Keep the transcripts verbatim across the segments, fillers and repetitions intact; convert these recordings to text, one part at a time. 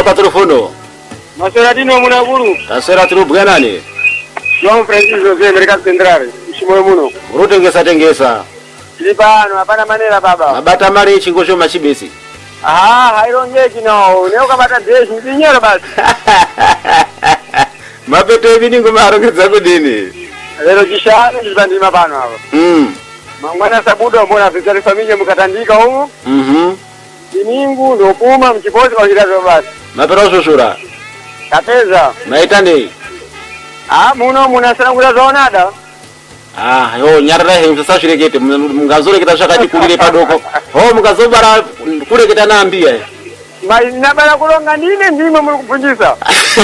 patrufuno. Masera dino munaguru. Tasera turubwanani. João Francisco José Mercado Central. Shimoyo muno. Urutengesa tengesa. Tilipano hapana manera baba. Mabata mari chingosho machibesi. Ah, hairongeki no. Leo kabata deshi ndinyero basi. Mapete biningo marongeza kudini. Lero kishana ndibandi mabano hapo. Mm. Mangwana sabudo mbona vizali familia mkatandika huko. Mhm. Diningu ndo kuma mchipozi kwa kidazo basi. Mapero susura. Kapeza. Maitande. Ah, muno muna sana kula zonada. Ah, yo nyarra he msasa shirekete mngazole kita shakati kulile padoko. Oh mngazobara kule kita naambia. Mai nabala kulonga nini ndimo muri kupunjisa.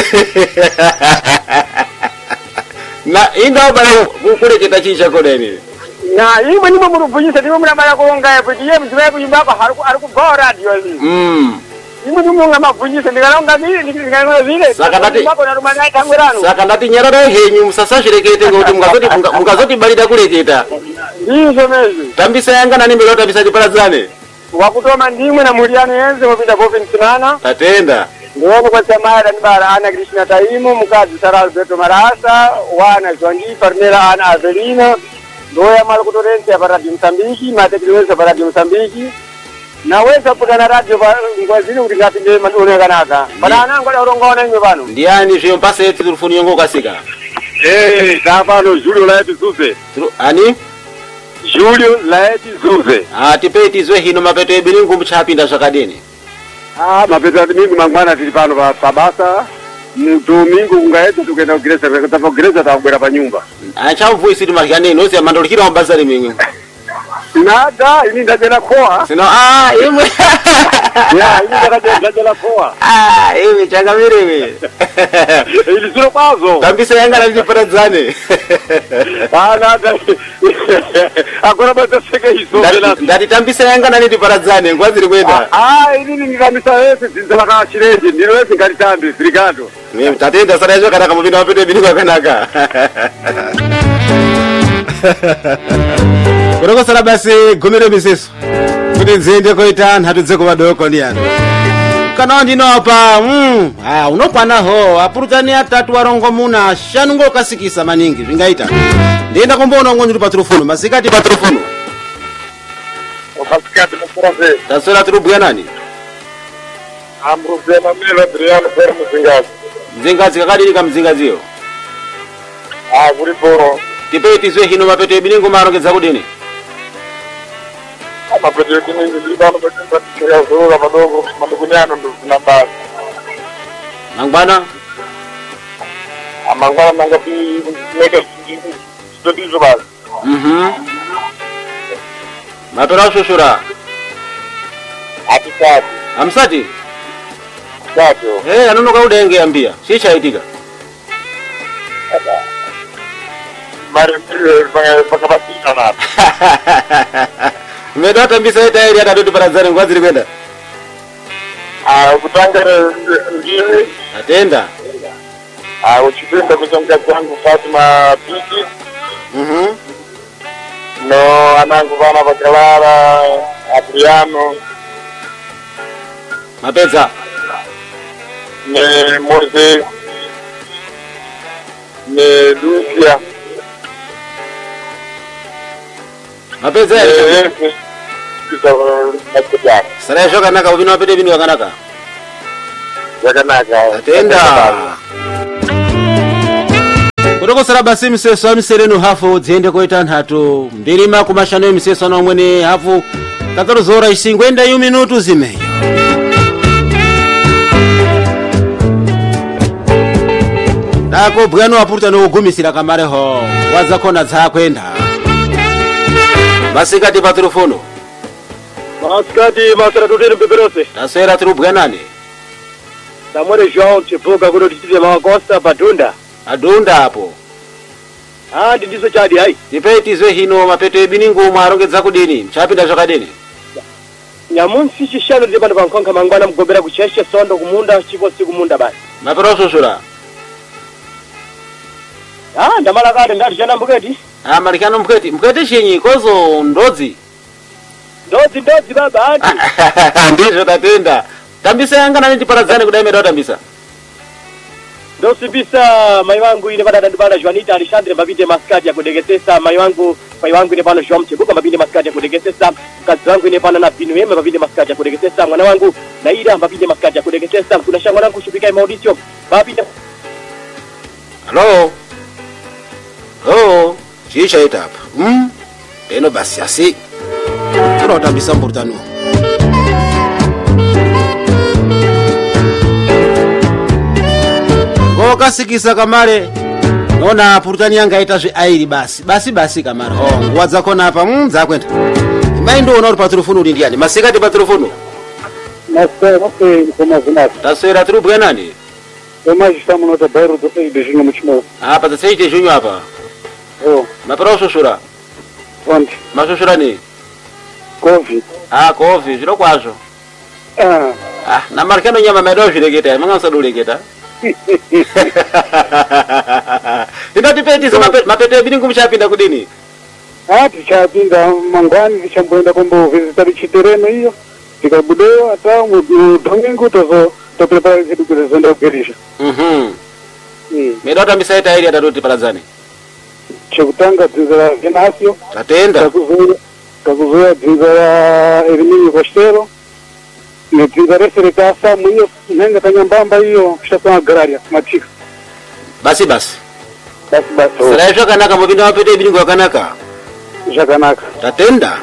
Na inda bala kule kita chicha kodeni. Na imwe ndimo muri kupunjisa ndimo mnabala kulonga yapo tiye mziwe kuyimbapa hariku hariku bora radio hizi. Mm. Imwe ndimo ngamapunjisa ndikalonga nini ndikalonga vile. Sakandati. Bako na rumanga itangwerano. Sakandati nyarra he msasa shirekete ngoti mngazoti mngazoti balida kule kita. Ndizo mezi. Tambisa yanga nani mbele tambisa diparazane. Wakutoma ndimwe na muliano yenze wapita bofi msinana. Tatenda. Ndiwene kwa samara nibara ana Krishna Taimu, mkazi Sara Alberto Marasa, wana Joandi Parmela ana Avelina, ndoya mara kutorense para Radio Msambiki, matekriweza para Radio Msambiki. Naweza putana radio ngwazini utingati ndio mandone kanaka. Bana anango la urongona nyo bano. Ndiani zyo mpase yetu tulufuni yongo kasika. Eh, dabano Julio Laeti Zuze. Ani? Julio Laeti Zuze. Ah, tipeti zwe hino mapeto ebilingu mchapinda shakadeni. Ah, mapeto mingi mangwana tilipano pa pabasa. Domingo ungaeta tukenda kugresa kwa kugresa takubera pa nyumba. Acha mvuisi tumakane nozi ya mandolikira mbazali mingi. Nada, ini ndajela koa. Sino ah, imwe. Ya, ini ndajela koa. Ah, imwe changa mirewe. Ili sio pazo. Tambisa yanga na diparazane. Ah, nada. Agora bata seka hizo bela. Ndati tambisa yanga na diparazane ngwaziri kwenda. Ah, ini ni kamisa wewe zinzala ka chireje, ndiro wewe ngalitambi brigado. Mimi tatenda sana hizo kana kama vile wapete bini kwa kanaka. Kuroko sala basi gomero biseso. Kuti nzende koita nhatudze ku badoko ndiyano. Kana ndino apa, mm, ah unopana ho, apurutani atatu warongo muna, shanu ngo kasikisa maningi, vingaita. Ndenda kumbona ngonyo patrufuno, masikati patrufuno. Masikati mfuraze. Tasora turubwa nani? Amruze mamelo Adriano per mzingazi. Mzingazi kakadi ka mzingazio. Ah, kuri boro. Tipeti zwe hino mapeto ebiningo marongeza kudini. Mapeto ebiningo libano bakati ya zora madogo madugunyano ndo zinambali. Mangwana? Amangwana mangapi nega studizo bali. Mhm. Matora susura. Atikati. Amsati? Sato. Eh, anono kaudenge ambia. Sisha itika. Mare pakabati sana. Medota mbisa ita area tatu parazani ngwaziri kwenda. Ah, kutangara ngine. Atenda. Ah, uchipenda kuzonga kwangu Fatima Piki. Mhm. No, anangu bana Bakalara, Adriano. Mapeza. Ne Moise. Ne Lucia. Mapeza ya. Eh, eh. Sara shoka naka ubino wapete bini wakanaka. Yakanaka. Atenda. Kutoko sara basi mseso wa mserenu hafu dziende koita nhatu. Mbirima kumashano mseso na umwene hafu. Katoro zora isingwenda yu minutu zimeyo. Dako bwanu wapuruta no ugumisira kamare ho. Waza kona za kwenda. Masikati patrufono. Masikati masara tutiri mpeperose. Tasera turubwa nani? Samuel João Chipuka kuno titile makosta Padunda. Adunda hapo. Ah, ndizo chadi hai. Tipeti zwe hino mapeto ebiningu marongeza kudini. Mchapinda shakadini. Nyamunsi chishalo ndibana bankonka mangwana mgobera kuchesha sondo kumunda chiko siku munda basi. Mapero susura. Ah, ndamala kade ndati chana mbuketi. Ah, marikano mbuketi. Mbuketi shenyi kozo ndozi. Ndozi ndozi baba ati. Ndizo tatenda. tambisa yanga nani tiparadzane kudai medo tambisa ndosibisa mai wangu ine bada ndibala Juanita Alexandre mabinde maskadi ya kudegetesa mai wangu mai wangu ine pano João Mchebuka mabinde maskadi ya kudegetesa mkazi wangu ine pano na Binu Yema mabinde maskadi ya kudegetesa mwana wangu Naida mabinde maskadi ya kudegetesa kuna shangwa wangu shubika maudisio mabinde. Halo oh chisha ita hapa mm eno basi asi tunatambisa mburutano kasikisa kamare nona purutani yanga ita zve airi basi basi basi kamare oh nguwa dzakona apa mm dzakwenda imai ndo unauri paturufunu uri ndiani masikati paturufunu Nasa nase koma zinati. taswera tiri kubhuya nani Ema chisamuno ta bairu dzose ibezhinyo muchimo. apa taseite zvinyu apa Oh, mapera ushoshora fondi. mashoshora ni Covid. ah kovi zviro kwazvo Ah. ah namarikano nyama medo zvireketa mangasadoreketa ndinoti petizo mapete ebingu muchapinda kudini Ah, tichapinda mangwani tichamboenda kumbovhizita chitereno iyo. Tikabudeyo hata mudhomingu tozo toprepara chedu kuti zoenda kugerisha. mhm Mm. medo tambisa ita iri atatoti paradzane Chekutanga dzinza ra Venasio. tatenda Takuzoya takuzoya dzinza ra Erminio Costero. Nedzinza rese rekasamu iyo nhenga tanyambamba iyo kushatsa agraria matika. basi basi Basi basi. sara zvakanaka mupinda mapete ebingu yakanaka Zvakanaka. tatenda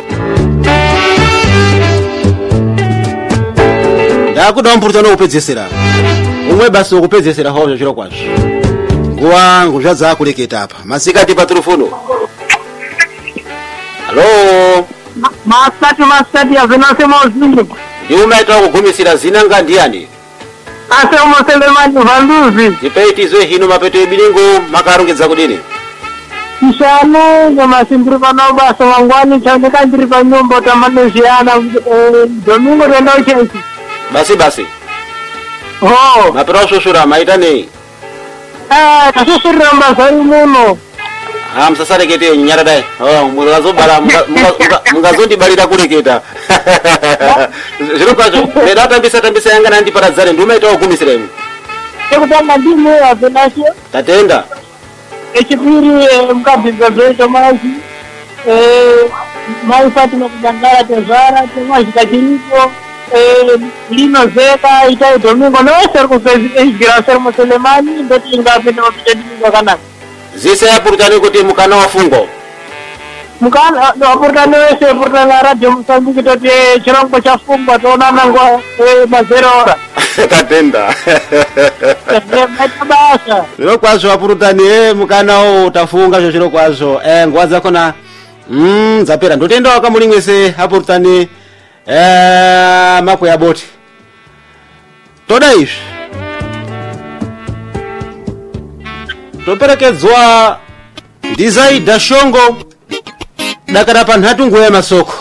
ndakuda mupurutano wekupedzesera umwe basi wekupedzesera hozvo zviro kwazvo nguva nguzva dzaakureketa apa masikati paturufunu halo Maskati maskati ya Venase Mozini. ndiumaita kugumisira zina nga ndiani Ase umoselemani vanduzi. ndipeitizwe hino mapete ebilingo makarongedza kudini Kishane ngemasimbiri pano basa wangwani chane kandiri pa nyumba tamanezhiana domingo renda uchensi. basi basi Oh. mapera ushoshora maita nei Eh, kasishirira mbasa muno. ah musasarekete nyara dai oh mungazobara mungazondibarira kureketa zviro kwazvo lero atambisa tambisa yanga nandiparadzane ndiumaita kugumisira imwe Ekutanga ndimu ya Venase. tatenda Echipiri mukabhiza bheto mazi. Eh, mai Fatima kudangara tezvara temazvika chiripo. Eh, lino zeka itai domingo nose kuzvigira seri muselemani ndoti ingapinda mapita domingo akanaka. zise yapurutani kuti mukana wafungo Mukana wapurutani wese purutani la radio Mozambique toti chirongo chafungwa toonana nguva mazero ora. tatenda Maita basa. zviro kwazvo apurutani e mukanawo utafunga zvo zviro kwazvo e nguva dzakona mm dzapera ndotenda wakamulimwese apurutani e makwe yaboti toda izvi toperekedzwa ndizaida shongo dakara panhatu nguva yemasoko